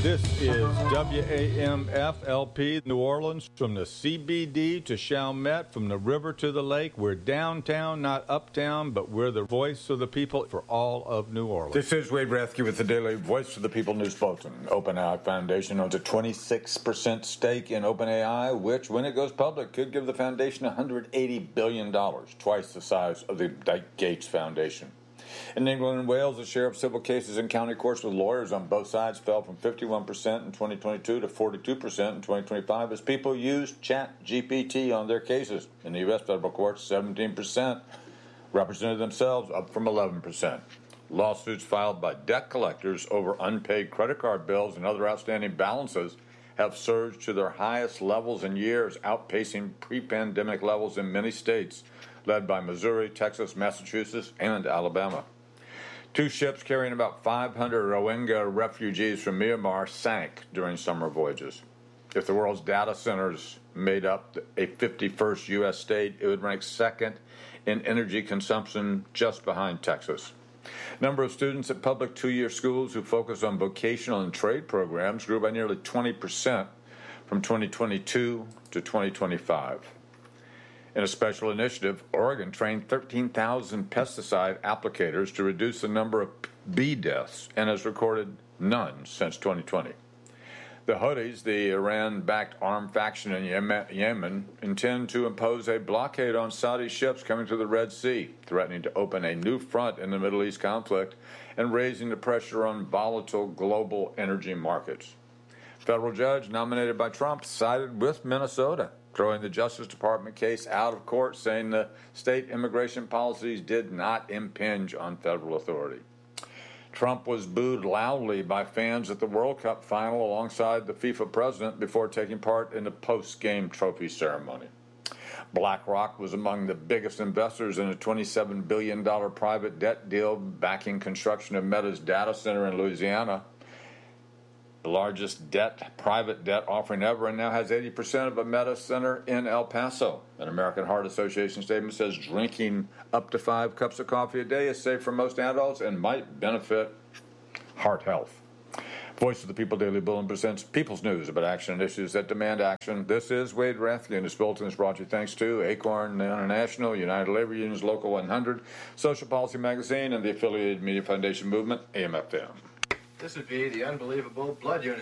This is WAMF-LP New Orleans, from the CBD to Chalmette, from the river to the lake. We're downtown, not uptown, but we're the voice of the people for all of New Orleans. This is Wade Rathke with the Daily Voice of the People News Bulletin. OpenAI Foundation owns a 26% stake in OpenAI, which, when it goes public, could give the foundation $180 billion, twice the size of the Gates Foundation. In England and Wales, the share of civil cases in county courts with lawyers on both sides fell from 51% in 2022 to 42% in 2025 as people used ChatGPT on their cases. In the U.S. federal courts, 17% represented themselves, up from 11%. Lawsuits filed by debt collectors over unpaid credit card bills and other outstanding balances have surged to their highest levels in years, outpacing pre-pandemic levels in many states, led by Missouri, Texas, Massachusetts, and Alabama. Two ships carrying about 500 Rohingya refugees from Myanmar sank during summer voyages. If the world's data centers made up a 51st U.S. state, it would rank second in energy consumption, just behind Texas. Number of students at public two-year schools who focus on vocational and trade programs grew by nearly 20% from 2022 to 2025. In a special initiative, Oregon trained 13,000 pesticide applicators to reduce the number of bee deaths and has recorded none since 2020. The Houthis, the Iran-backed armed faction in Yemen, intend to impose a blockade on Saudi ships coming to the Red Sea, threatening to open a new front in the Middle East conflict and raising the pressure on volatile global energy markets. Federal judge nominated by Trump sided with Minnesota, throwing the Justice Department case out of court, saying the state immigration policies did not impinge on federal authority. Trump was booed loudly by fans at the World Cup final alongside the FIFA president before taking part in the post-game trophy ceremony. BlackRock was among the biggest investors in a $27 billion private debt deal backing construction of Meta's data center in Louisiana, the largest private debt offering ever, and now has 80% of a Meta center in El Paso. An American Heart Association statement says drinking up to 5 cups of coffee a day is safe for most adults and might benefit heart health. Voice of the People Daily Bulletin presents People's News about action and issues that demand action. This is Wade Rathke, and this bulletin is brought to you thanks to Acorn International, United Labor Unions Local 100, Social Policy Magazine, and the affiliated Media Foundation Movement, AM/FM. This would be the unbelievable blood unit.